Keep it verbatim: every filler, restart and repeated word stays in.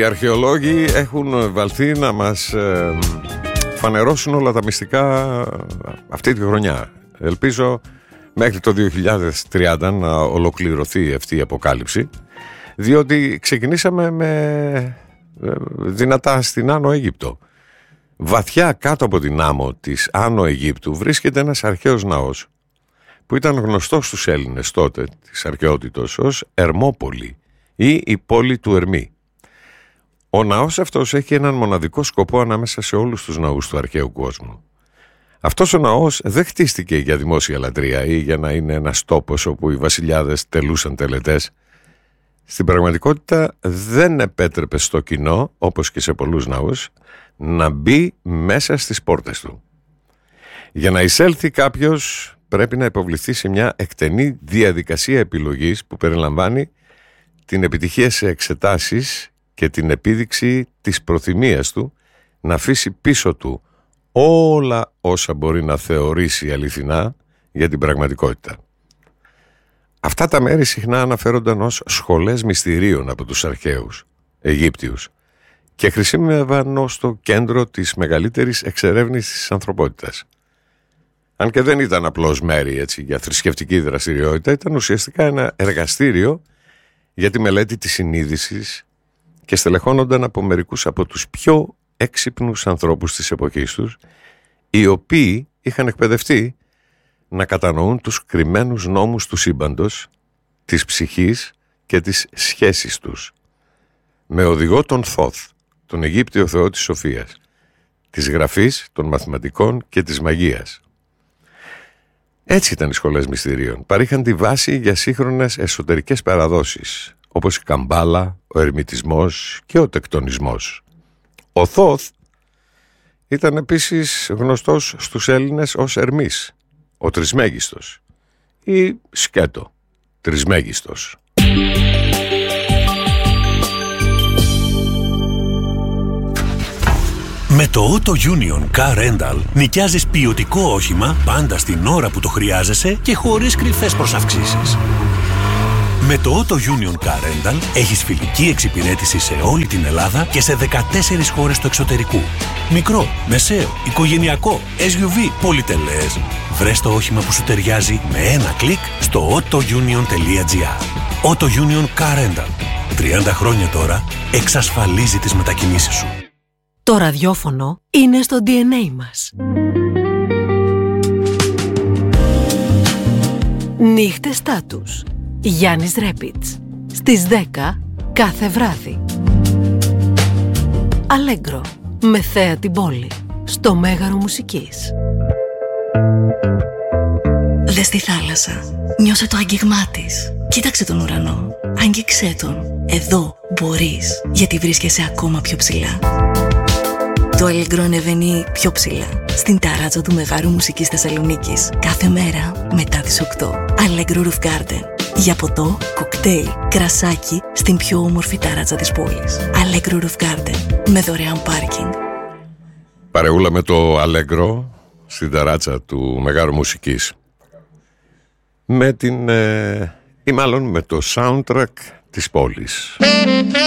Οι αρχαιολόγοι έχουν βαλθεί να μας ε, φανερώσουν όλα τα μυστικά αυτή τη χρονιά. Ελπίζω μέχρι το δύο χιλιάδες τριάντα να ολοκληρωθεί αυτή η αποκάλυψη, διότι ξεκινήσαμε με δυνατά στην Άνω Αίγυπτο. Βαθιά κάτω από την άμμο της Άνω Αιγύπτου βρίσκεται ένας αρχαίος ναός που ήταν γνωστός στους Έλληνες τότε της αρχαιότητος ως Ερμόπολη ή η πόλη του Ερμή. Ο ναός αυτός έχει έναν μοναδικό σκοπό ανάμεσα σε όλους τους ναούς του αρχαίου κόσμου. Αυτός ο ναός δεν χτίστηκε για δημόσια λατρεία ή για να είναι ένας τόπος όπου οι βασιλιάδες τελούσαν τελετές. Στην πραγματικότητα δεν επέτρεπε στο κοινό, όπως και σε πολλούς ναούς, να μπει μέσα στις πόρτες του. Για να εισέλθει κάποιος πρέπει να υποβληθεί σε μια εκτενή διαδικασία επιλογής που περιλαμβάνει την επιτυχία σε εξετάσεις και την επίδειξη της προθυμίας του να αφήσει πίσω του όλα όσα μπορεί να θεωρήσει αληθινά για την πραγματικότητα. Αυτά τα μέρη συχνά αναφέρονταν ως σχολές μυστηρίων από τους αρχαίους Αιγύπτιους και χρησιμεύαν ως το κέντρο της μεγαλύτερης εξερεύνησης της ανθρωπότητας. Αν και δεν ήταν απλώς μέρη έτσι, για θρησκευτική δραστηριότητα, ήταν ουσιαστικά ένα εργαστήριο για τη μελέτη της συνείδησης και στελεχώνονταν από μερικούς από τους πιο έξυπνους ανθρώπους της εποχής τους, οι οποίοι είχαν εκπαιδευτεί να κατανοούν τους κρυμμένους νόμους του σύμπαντος, της ψυχής και της σχέσης τους. Με οδηγό τον Θόθ, τον Αιγύπτιο θεό της σοφίας, της γραφής, των μαθηματικών και της μαγείας. Έτσι ήταν οι σχολές μυστηρίων. Παρήχαν τη βάση για σύγχρονες εσωτερικές παραδόσεις, όπως η καμπάλα, ο ερμητισμός και ο τεκτονισμός. Ο Θόθ ήταν επίσης γνωστός στους Έλληνες ως Ερμής, ο Τρισμέγιστος ή Σκέτο, Τρισμέγιστος. Με το Auto Union Car Rental νοικιάζεις ποιοτικό όχημα πάντα στην ώρα που το χρειάζεσαι και χωρίς κρυφές προσαυξήσεις. Με το Auto Union Car Rental έχεις φιλική εξυπηρέτηση σε όλη την Ελλάδα και σε δεκατέσσερις χώρες του εξωτερικού. Μικρό, μεσαίο, οικογενειακό, ες γιου βι, πολυτελές. Βρες το όχημα που σου ταιριάζει με ένα κλικ στο autounion τελεία gr. Auto Union Car Rental. τριάντα χρόνια τώρα εξασφαλίζει τις μετακινήσεις σου. Το ραδιόφωνο είναι στο ντι εν έι μας. Νύχτες Στάτους. Γιάννης Ρέπιτς. Στις δέκα κάθε βράδυ. Αλέγκρο. Με Θέα την Πόλη. Στο Μέγαρο Μουσικής. Δες τη θάλασσα. Νιώσε το άγγιγμά της. Κοίταξε τον ουρανό. Άγγιξέ τον. Εδώ μπορείς. Γιατί βρίσκεσαι ακόμα πιο ψηλά. Το Αλέγκρο ανεβαίνει πιο ψηλά. Στην ταράτσα του Μεγάρου Μουσικής Θεσσαλονίκης. Κάθε μέρα μετά τις οκτώ. Αλέγκρο Roof Garden. Για ποτό, κοκτέιλ, κρασάκι στην πιο όμορφη ταράτσα της πόλης. Αλέγκρο Roof Garden. Με δωρεάν πάρκινγκ. Παρεούλα με το Αλέγκρο στην ταράτσα του Μεγάρου Μουσικής. Με την... Ε, ή μάλλον με το soundtrack της πόλης.